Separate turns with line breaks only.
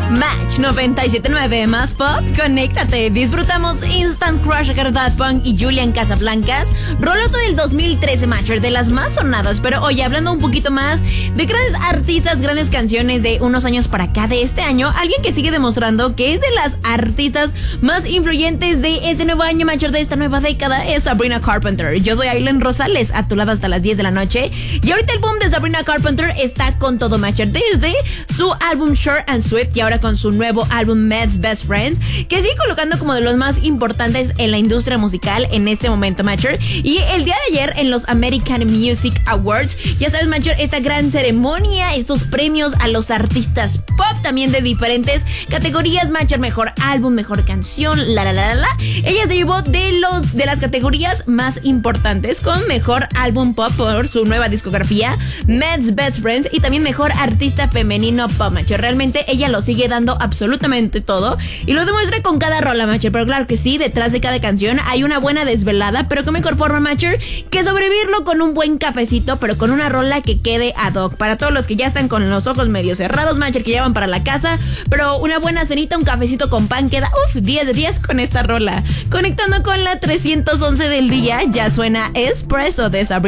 Match 97.9 más pop, conéctate. Disfrutamos Instant Crush de Daft Punk y Julian Casablancas, roloto del 2013 Matcher, de las más sonadas. Pero oye, hablando un poquito más de grandes artistas, grandes canciones de unos años para acá, de este año, alguien que sigue demostrando que es de las artistas más influyentes de este nuevo año Matcher, de esta nueva década, es Sabrina Carpenter. Yo soy Aileen Rosales, a tu lado hasta las 10 de la noche. Y ahorita el boom de Sabrina Carpenter está con todo Matcher, desde su álbum Short and Sweet y ahora con su nuevo álbum Med's Best Friends, que sigue colocando como de los más importantes en la industria musical en este momento Matcher. Y el día de ayer en los American Music Awards, ya sabes Matcher, esta gran ceremonia, estos premios a los artistas pop también de diferentes categorías Matcher, mejor álbum, mejor canción, ella se llevó de las categorías más importantes con mejor álbum pop por su nueva discografía Med's Best Friends y también mejor artista femenino pop Matcher. Realmente ella lo sigue dando absolutamente todo y lo demuestra con cada rola Matcher, pero claro que sí, detrás de cada canción hay una buena desvelada, pero qué mejor forma Matcher que sobrevivirlo con un buen cafecito, pero con una rola que quede ad hoc para todos los que ya están con los ojos medio cerrados Matcher, que ya van para la casa, pero una buena cenita, un cafecito con pan queda 10 de 10 con esta rola. Conectando con la 311 del día, ya suena Espresso de Sabrina